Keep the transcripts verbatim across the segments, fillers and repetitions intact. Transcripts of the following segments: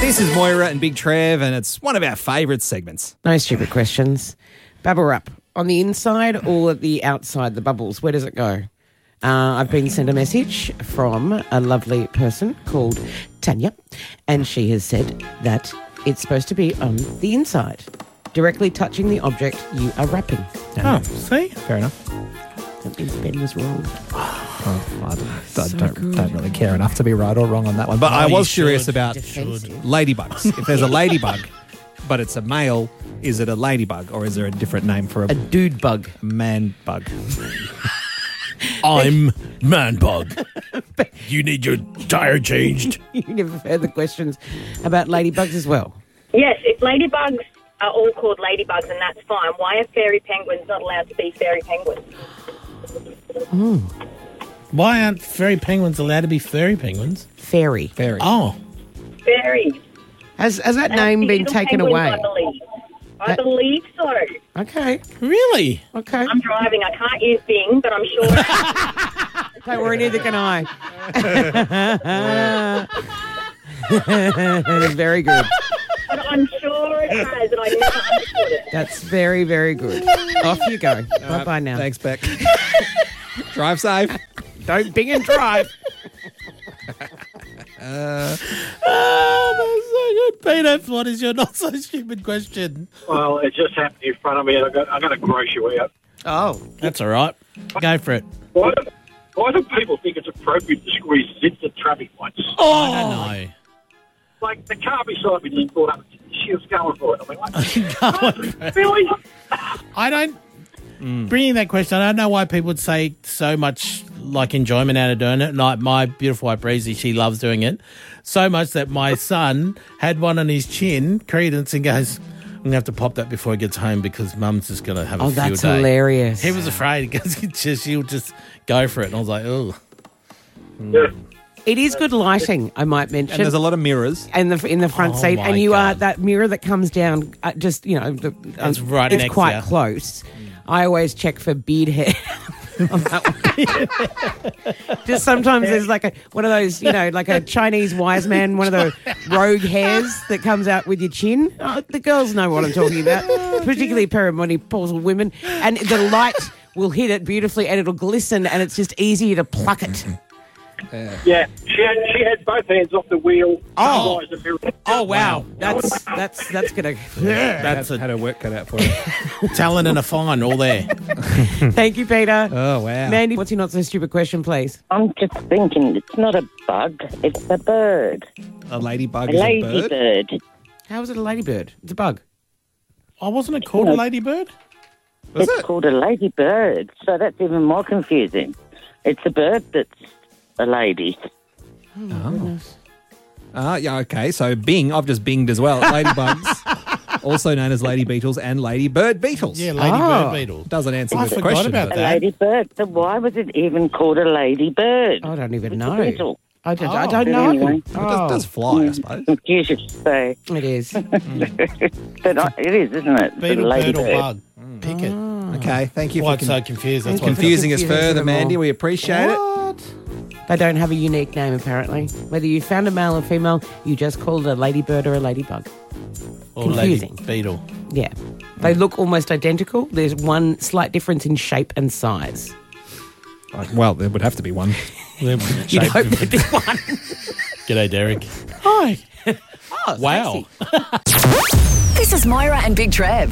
This is Moira and Big Trev, and it's one of our favourite segments. No stupid questions. Bubble wrap. On the inside or at the outside, the bubbles? Where does it go? Uh, I've been sent a message from a lovely person called Tanya, and she has said that it's supposed to be on the inside, directly touching the object you are wrapping. Oh, see? Fair enough. That means Ben was wrong. Oh, I don't, I So don't, good. don't really care enough to be right or wrong on that one. But Oh, I you was curious should. about Defensive. ladybugs. If there's a ladybug, but it's a male, is it a ladybug or is there a different name for a, A dude bug. man bug? I'm Manbug. You need your tire changed. You never heard the questions about ladybugs as well. Yes, if ladybugs are all called ladybugs, and that's fine, why are fairy penguins not allowed to be fairy penguins? Why aren't fairy penguins allowed to be furry penguins? Fairy. Fairy. Oh, Fairies. Has, has that That's name the been little taken penguins, away? I believe. I That- believe so. Okay, really? okay. I'm driving. I can't use Bing, but I'm sure. Don't worry, neither can I. Very good. But I'm sure it has, and I never understood it. That's very, very good. Off you go. Bye-bye now. Thanks, Beck. Drive safe. Don't bing and drive. Oh, that's so good. Peter, what is your not so stupid question? Well, it just happened in front of me, and I got, I'm going to gross you out. Oh, That's all right. Go for it. Why do, why do people think it's appropriate to squeeze zips at traffic lights? Oh, I don't know. Like, the car beside me just brought up, she was going for it. I mean, like, Going really? I don't. Bringing that question, I don't know why people would say so much like enjoyment out of doing it. Like my beautiful wife Breezy, she loves doing it so much that my son had one on his chin, Credence, and goes, "I'm gonna have to pop that before he gets home because Mum's just gonna have a oh, field that's day." hilarious. He was afraid because just she'll just go for it, and I was like, "Oh, Yeah. It is good lighting, I might mention. And there's a lot of mirrors. in the in the front Oh, seat, my and you are God. that mirror that comes down. Uh, just you know, the, It's um, right It's next quite to you. close. I always check for beard hair. On that one. Just sometimes there's like a one of those, you know, like a Chinese wise man, one of the rogue hairs that comes out with your chin. Oh, the girls know what I'm talking about, particularly perimenopausal women, and the light will hit it beautifully, and it'll glisten, and it's just easier to pluck it. Yeah, she had, she had both hands off the wheel. Oh. otherwise the mirror- Oh wow, that's that's that's gonna. that's Had a her work cut out for you. talent and a fine all there." Thank you, Peter. Oh, wow. Mandy, what's your not so stupid question, please? I'm just thinking, it's not a bug, it's a bird. A ladybug A is a lazy bird? bird. How is it a ladybird? It's a bug. Oh, wasn't it called a ladybird? Was it's it? called a ladybird, so that's even more confusing. It's a bird that's a lady. Oh. Ah, yeah, okay. So Bing, I've just binged as well. Ladybugs, also known as lady beetles and ladybird beetles. Yeah, ladybird Oh. beetle. Doesn't answer I the forgot question. about but- A that. ladybird. So why was it even called a ladybird? I don't even It's a know. beetle. I don't, I Oh. don't know. Anyway. It does, does fly, I suppose. Confusing to say. It is. But I- it is, isn't it? The Beetle, bird, or ladybird. bug. Pick it. Okay, thank you Why for it's con- so confused. That's Thank why you it's for confusing us confusing further, them all. Mandy. We appreciate it. What? They don't have a unique name, apparently. Whether you found a male or female, you just called it a ladybird or a ladybug. or confusing. lady beetle. Yeah. They look almost identical. There's one slight difference in shape and size. Well, there would have to be one. You'd hope there'd be one. G'day, Derek. Hi. Wow. This is Moira and Big Trev.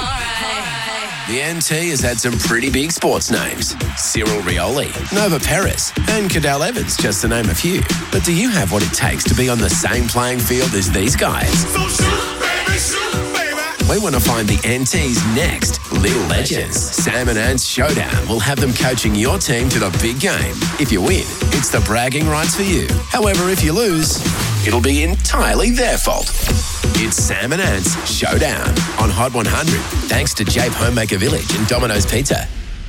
The N T has had some pretty big sports names. Cyril Rioli, Nova Perez, and Cadell Evans, just to name a few. But do you have what it takes to be on the same playing field as these guys? We want to find the N T's next Little Legends. Sam and Ant's Showdown will have them coaching your team to the big game. If you win, it's the bragging rights for you. However, if you lose, it'll be entirely their fault. It's Sam and Ant's Showdown on Hot one hundred, thanks to Jape Homemaker Village and Domino's Pizza.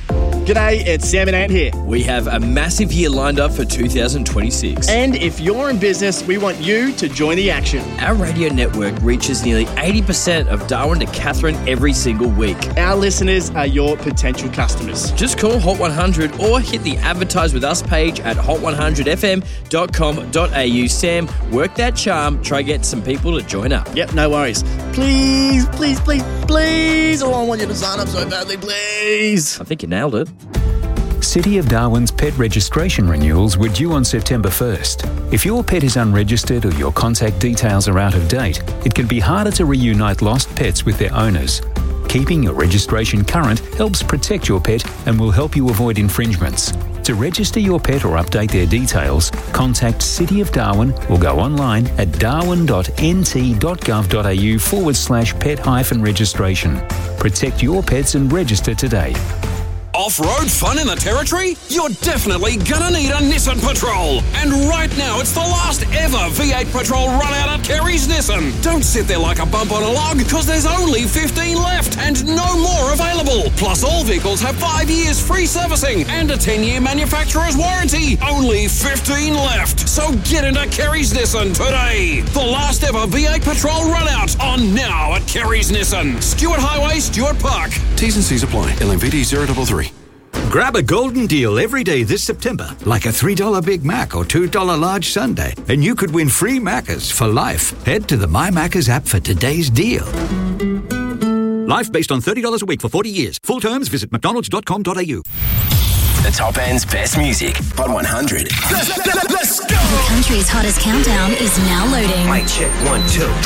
G'day, it's Sam and Ant here. We have a massive year lined up for two thousand twenty-six. And if you're in business, we want you to join the action. Our radio network reaches nearly eighty percent of Darwin to Catherine every single week. Our listeners are your potential customers. Just call Hot one hundred or hit the Advertise With Us page at hot one hundred f m dot com dot a u. Sam, work that charm. Try get some people to join up. Yep, no worries. Please, please, please, please. Oh, I want you to sign up so badly, please. I think you nailed it. City of Darwin's pet registration renewals were due on September first. If your pet is unregistered or your contact details are out of date, it can be harder to reunite lost pets with their owners. Keeping your registration current helps protect your pet and will help you avoid infringements. To register your pet or update their details, contact City of Darwin or go online at darwin.nt.gov.au forward slash pet hyphen registration. Protect your pets and register today. Off-road fun in the Territory? You're definitely gonna need a Nissan Patrol. And right now, it's the last ever V eight Patrol run out at Kerry's Nissan. Don't sit there like a bump on a log, because there's only fifteen left and no more available. Plus, all vehicles have five years free servicing and a ten-year manufacturer's warranty. Only fifteen left. So get into Kerry's Nissan today. The last ever V eight Patrol run out on now at Kerry's Nissan. Stuart Highway, Stuart Park. T's and C's apply. L M V D zero three three. Grab a golden deal every day this September, like a three dollar Big Mac or two dollar large sundae, and you could win free Maccas for life. Head to the My Maccas app for today's deal. Life based on thirty dollars a week for forty years. Full terms, visit mcdonalds dot com dot a u. The top end's best music, Hot one hundred. Let's, let's go! The country's hottest countdown is now loading. Mic check, one, two.